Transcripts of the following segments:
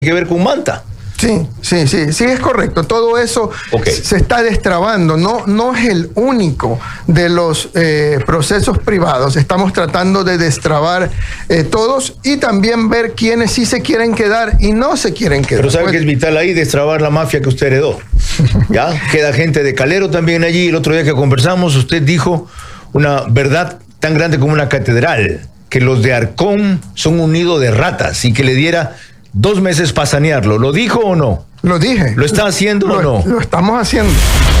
que ver con Manta. Sí, es correcto. Todo eso se está destrabando. No es el único de los procesos privados. Estamos tratando de destrabar todos y también ver quiénes sí se quieren quedar y no se quieren quedar. Pero sabe que es vital ahí destrabar la mafia que usted heredó. ¿Ya? Queda gente de Calero también allí. El otro día que conversamos, usted dijo una verdad tan grande como una catedral, que los de Arcón son un nido de ratas y que le diera 2 meses para sanearlo. ¿Lo dijo o no? Lo dije. ¿Lo está haciendo o no? Lo estamos haciendo.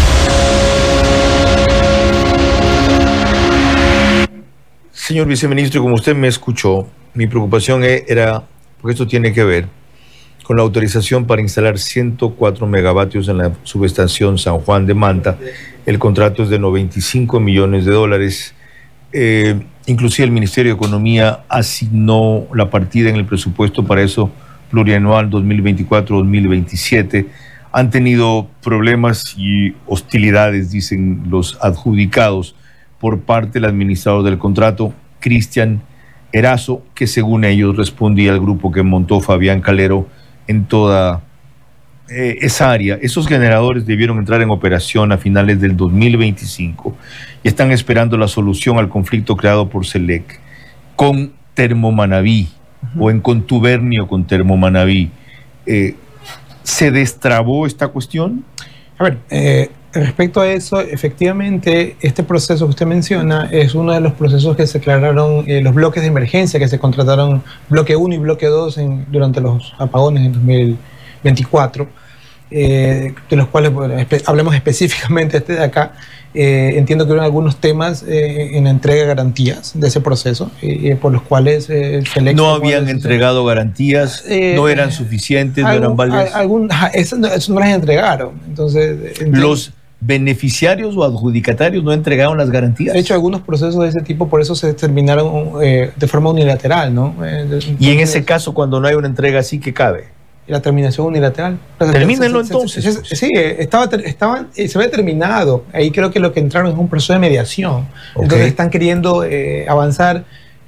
Señor viceministro, como usted me escuchó, mi preocupación era, porque esto tiene que ver con la autorización para instalar 104 megavatios en la subestación San Juan de Manta. El contrato es de $95 millones. Inclusive el Ministerio de Economía asignó la partida en el presupuesto para eso plurianual 2024-2027. Han tenido problemas y hostilidades, dicen los adjudicados, por parte del administrador del contrato, Cristian Erazo, que según ellos respondía al grupo que montó Fabián Calero en toda esa área. Esos generadores debieron entrar en operación a finales del 2025 y están esperando la solución al conflicto creado por SELEC con Termomanaví, o en contubernio con Termomanaví. ¿Se destrabó esta cuestión? A ver, respecto a eso, efectivamente, este proceso que usted menciona es uno de los procesos que se declararon los bloques de emergencia que se contrataron, bloque 1 y bloque 2 durante los apagones en 2024, de los cuales, bueno, hablemos específicamente de acá. Entiendo que hubo algunos temas en la entrega de garantías de ese proceso, por los cuales no habían entregado garantías, no eran suficientes, no eran válidas. Eso no las entregaron. Entonces, los beneficiarios o adjudicatarios no entregaron las garantías. De hecho, algunos procesos de ese tipo por eso se terminaron de forma unilateral, ¿no? Entonces, y en ese caso, cuando no hay una entrega así, ¿qué cabe? La terminación unilateral. Termínenlo entonces. Sí, se había terminado. Ahí creo que lo que entraron es un proceso de mediación. Entonces están queriendo avanzar.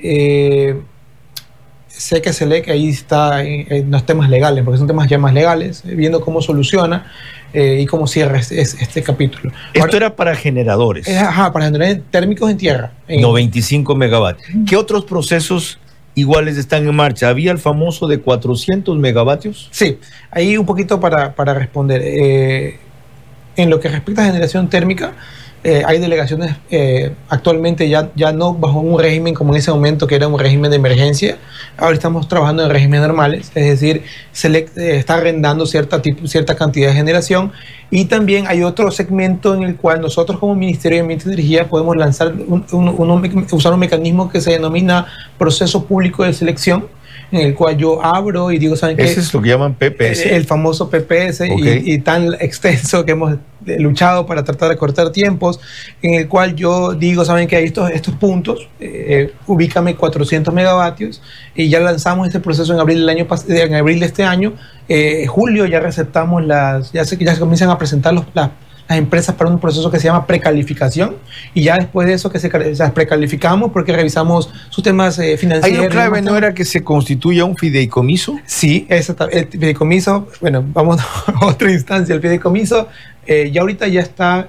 Sé que SELEC ahí está en los temas legales, porque son temas ya más legales, viendo cómo soluciona y cómo cierra este capítulo. Esto era para generadores. Para generadores térmicos en tierra. 95 megavatios. ¿Qué otros procesos iguales están en marcha? ¿Había el famoso de 400 megavatios? Sí, ahí un poquito para responder. En lo que respecta a generación térmica, hay delegaciones actualmente ya no bajo un régimen como en ese momento que era un régimen de emergencia. Ahora estamos trabajando en regímenes normales, es decir, se está arrendando cierta cantidad de generación, y también hay otro segmento en el cual nosotros como Ministerio de Ambiente y Energía podemos lanzar usar un mecanismo que se denomina proceso público de selección, en el cual yo abro y digo, ¿saben qué? Ese es lo que llaman PPS. El famoso PPS, y tan extenso que hemos luchado para tratar de cortar tiempos, en el cual yo digo, ¿saben qué? Hay estos puntos, ubícame 400 megavatios, y ya lanzamos este proceso en abril de este año. Julio ya receptamos ya se comienzan a presentar las empresas para un proceso que se llama precalificación, y ya después de eso precalificamos porque revisamos sus temas financieros. ¿Ahí lo clave no era que se constituya un fideicomiso? Sí, el fideicomiso, bueno, vamos a otra instancia. El fideicomiso ya ahorita ya está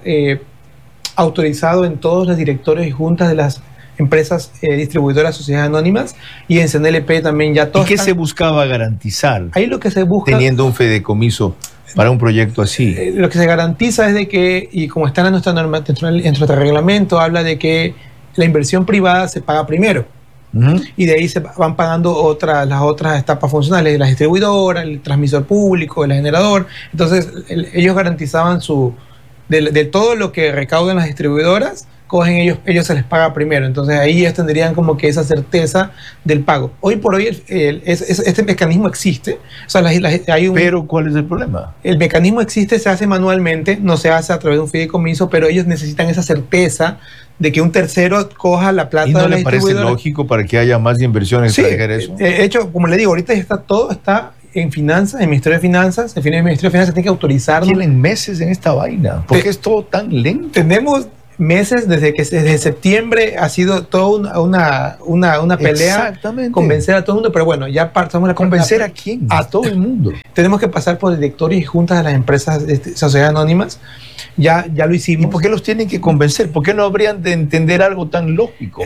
autorizado en todos los directorios y juntas de las empresas distribuidoras, sociedades anónimas, y en CNLP también ya todo. ¿Y qué se buscaba garantizar? Ahí lo que se busca, teniendo un fideicomiso para un proyecto así, lo que se garantiza es de que, y como está en nuestra norma, en nuestro reglamento, habla de que la inversión privada se paga primero. Y de ahí se van pagando las otras etapas funcionales, la distribuidora, el transmisor público, el generador. Entonces ellos garantizaban de todo lo que recaudan las distribuidoras, cogen ellos se les paga primero. Entonces ahí ellos tendrían como que esa certeza del pago. Hoy por hoy este mecanismo existe. O sea, pero ¿cuál es el problema? El mecanismo existe, se hace manualmente, no se hace a través de un fideicomiso, pero ellos necesitan esa certeza de que un tercero coja la plata. ¿Y no le parece lógico para que haya más inversiones extranjeras eso? De hecho, como le digo, ahorita todo está en finanzas, en el Ministerio de Finanzas. El Ministerio de Finanzas tiene que autorizarnos. Tienen meses en esta vaina. ¿Por qué es todo tan lento? Tenemos meses, desde septiembre ha sido toda una pelea, convencer a todo el mundo, pero bueno, ya pasamos la ¿convencer a quién? A todo el mundo. Tenemos que pasar por directorios y juntas de las empresas sociedades anónimas. Ya lo hicimos. ¿Y por qué los tienen que convencer? ¿Por qué no habrían de entender algo tan lógico?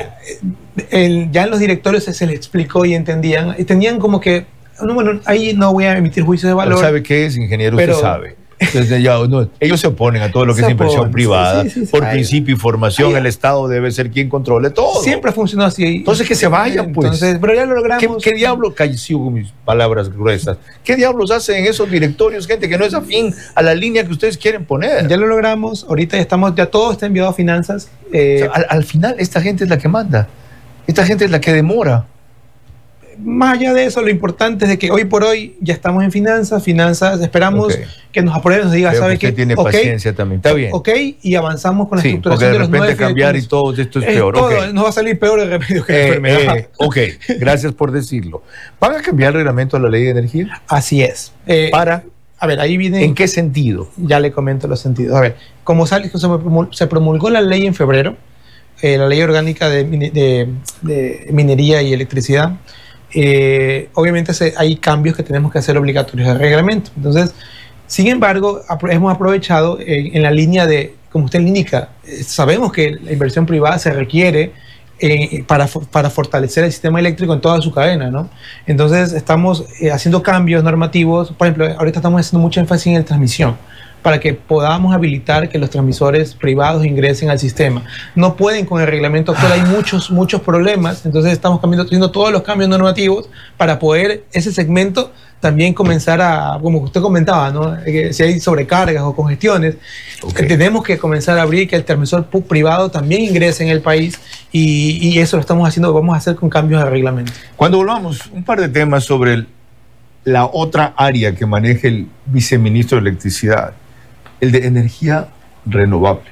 Ya en los directorios se les explicó y entendían, y tenían como que, bueno, ahí no voy a emitir juicios de valor. Pero ¿sabe qué es, ingeniero? Usted sabe. Entonces, ellos se oponen a todo lo que es inversión privada. Por principio y formación, el Estado debe ser quien controle todo. Siempre ha funcionado así. Entonces que se vayan, pues. Entonces, pero ya lo logramos. ¿Qué diablos, sigo con mis palabras gruesas, qué diablos hacen en esos directorios gente que no es afín a la línea que ustedes quieren poner? Ya lo logramos. Ahorita ya todo está enviado a finanzas. O sea, al final, esta gente es la que manda. Esta gente es la que demora. Más allá de eso, lo importante es de que hoy por hoy ya estamos en finanzas, esperamos que nos aprueben, nos diga, ¿sabe qué? Usted tiene paciencia también, está bien. Y avanzamos con la estructuración de los 9 cambiar y todo esto es peor. Nos va a salir peor el remedio que la enfermedad. Gracias por decirlo. ¿Van a cambiar el reglamento de la ley de energía? Así es. A ver, ahí viene... ¿En qué sentido? Ya le comento los sentidos. A ver, como se promulgó la ley en febrero, la ley orgánica de minería y electricidad, obviamente hay cambios que tenemos que hacer obligatorios al reglamento. Entonces, sin embargo, hemos aprovechado en la línea de, como usted le indica, sabemos que la inversión privada se requiere para fortalecer el sistema eléctrico en toda su cadena, ¿no? Entonces, estamos haciendo cambios normativos. Por ejemplo, ahorita estamos haciendo mucho énfasis en la transmisión, para que podamos habilitar que los transmisores privados ingresen al sistema. No pueden con el reglamento actual, hay muchos problemas, entonces estamos haciendo todos los cambios normativos para poder ese segmento también comenzar a, como usted comentaba, ¿no? Si hay sobrecargas o congestiones, tenemos que comenzar a abrir que el transmisor privado también ingrese en el país y eso lo estamos haciendo, vamos a hacer con cambios de reglamento. Cuando volvamos, un par de temas sobre la otra área que maneja el viceministro de Electricidad, el de energía renovable.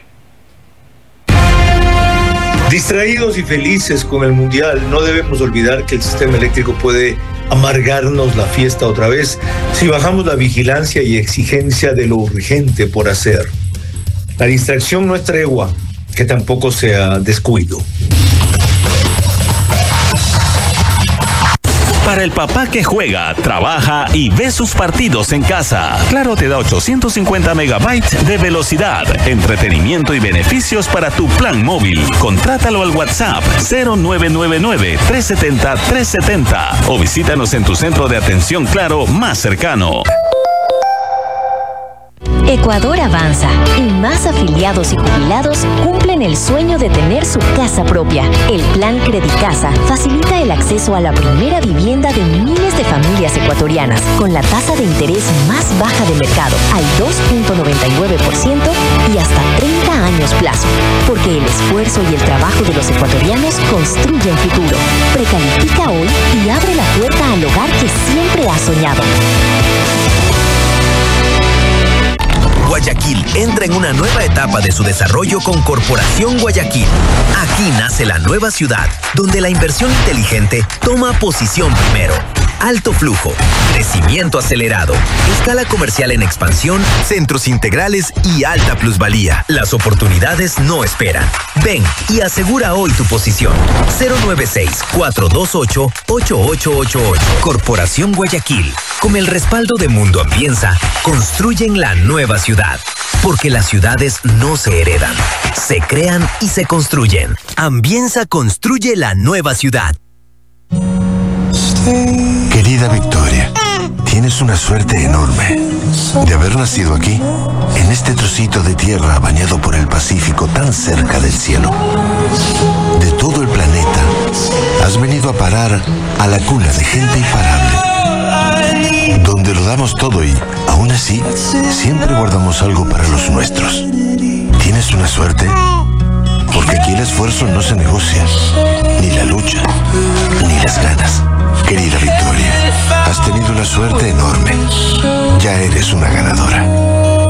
Distraídos y felices con el Mundial, no debemos olvidar que el sistema eléctrico puede amargarnos la fiesta otra vez si bajamos la vigilancia y exigencia de lo urgente por hacer. La distracción no es tregua, que tampoco sea descuido. Para el papá que juega, trabaja y ve sus partidos en casa, Claro te da 850 megabytes de velocidad, entretenimiento y beneficios para tu plan móvil. Contrátalo al WhatsApp 0999-370-370 o visítanos en tu centro de atención Claro más cercano. Ecuador avanza y más afiliados y jubilados cumplen el sueño de tener su casa propia. El Plan Credicasa facilita el acceso a la primera vivienda de miles de familias ecuatorianas con la tasa de interés más baja del mercado, al 2.99% y hasta 30 años plazo. Porque el esfuerzo y el trabajo de los ecuatorianos construyen futuro. Precalifica hoy y abre la puerta al hogar que siempre has soñado. Guayaquil entra en una nueva etapa de su desarrollo con Corporación Guayaquil. Aquí nace la nueva ciudad, donde la inversión inteligente toma posición primero. Alto flujo, crecimiento acelerado, escala comercial en expansión, centros integrales y alta plusvalía. Las oportunidades no esperan. Ven y asegura hoy tu posición. 096-428-8888. Corporación Guayaquil. Con el respaldo de Mundo Ambienza, construyen la nueva ciudad. Porque las ciudades no se heredan, se crean y se construyen. Ambienza construye la nueva ciudad. Querida Victoria, tienes una suerte enorme de haber nacido aquí, en este trocito de tierra bañado por el Pacífico tan cerca del cielo. De todo el planeta, has venido a parar a la cuna de gente imparable, donde lo damos todo y, aún así, siempre guardamos algo para los nuestros. Tienes una suerte, porque aquí el esfuerzo no se negocia, ni la lucha, ni las ganas. Querida Victoria, has tenido una suerte enorme. Ya eres una ganadora.